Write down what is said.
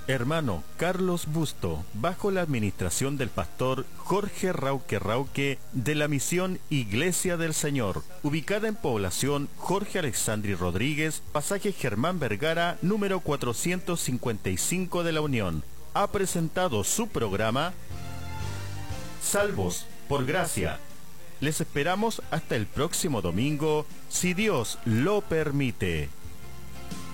Hermano Carlos Busto, bajo la administración del pastor Jorge Rauque de la Misión Iglesia del Señor, ubicada en población Jorge Alexandri Rodríguez, pasaje Germán Vergara, número 455 de la Unión, ha presentado su programa Salvos por Gracia. Les esperamos hasta el próximo domingo, si Dios lo permite.